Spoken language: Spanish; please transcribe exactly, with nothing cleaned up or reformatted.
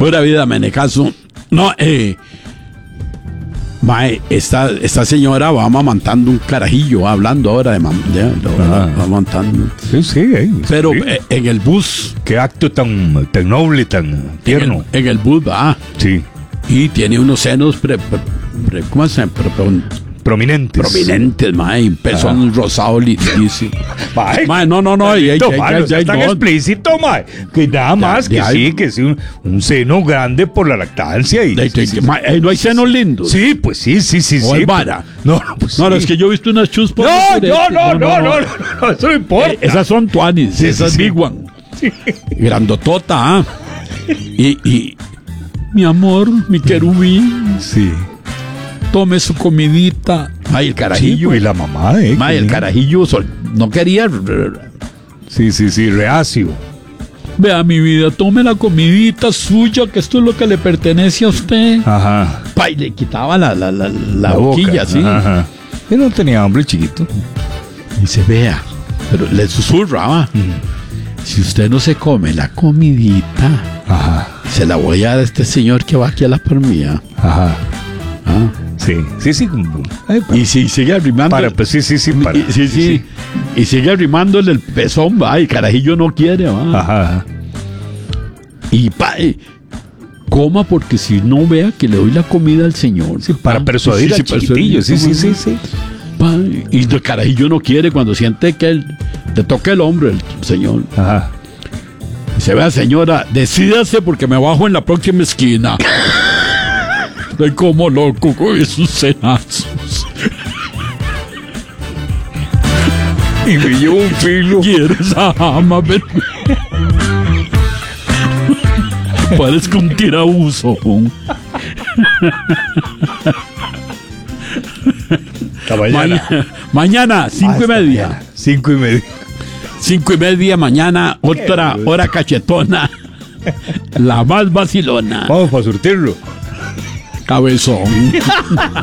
Pura vida, menecazo. No, eh. Mae, esta, esta señora va amamantando un carajillo, hablando ahora de, mam, de, de Ah. va amamantando. Sí, sí, eh, Pero sí. eh, en el bus, Qué acto tan, tan noble, tan en el, tierno. en el bus va Sí. y tiene unos senos pre, pre, pre- ¿cómo se llama? Pre- pre- Prominentes. prominentes, mae, un pezón rosado lindísimo. Mae, Mae, no, no, no, ahí- ahí- Tito, ahí- mae, ahí- no sea ahí tan no. explícito, mae. Que nada más, de que ahí- sí, que sí, un, un seno grande por la lactancia. Y, De- de- sí, mae, eh, no hay senos lindos. sí, pues sí, sí, sí. O sí es vara. No, no, pues No, no, sí. es que yo he visto unas chuspas. No, diferentes. no, no, no, no, no, no, eso no importa. Eh, esas son tuanis, Sí, esas sí, sí. big one. Grandotota, ¿ah? Y, y, mi amor, mi querubín, Sí. tome su comidita. Ay, el Sí, carajillo. y la mamá, ¿eh? Mae, el carajillo sol- no quería. Sí, sí, sí, reacio. Vea, mi vida, tome la comidita suya, que esto es lo que le pertenece a usted. Ajá. Pa, y le quitaba la, la, la, la boquilla, sí. Ajá. Él no tenía hambre, chiquito. Y se vea, pero le susurraba. Si usted no se come la comidita, Ajá. se la voy a dar a este señor que va aquí a la par mía. Ajá. Ah. Sí, sí, sí. Ay, pa- Y si sigue arrimando. para, pues sí, sí, sí, para. y, sí, sí, Y sigue arrimándole el pezón, va, y carajillo no quiere, va. Ajá, ajá. Y pa, eh, coma, porque si no vea que le doy la comida al señor. Sí, para Pa, persuadir sí, al sí, chiquitillo. Sí, sí, sí, sí. Pa, y el carajillo no quiere cuando siente que él, le toca el hombro el señor. Ajá. Y se vea, señora, decídase porque me bajo en la próxima esquina. Estoy como loco con esos cenazos. Y me llevo un filo. ¿Quieres ama? Ven. Parezco un tirabuzo. Hasta mañana. Mañana, mañana, cinco y media. Cinco y media. Cinco y media mañana, otra hora cachetona. La más vacilona. Vamos para surtirlo. Cabezón.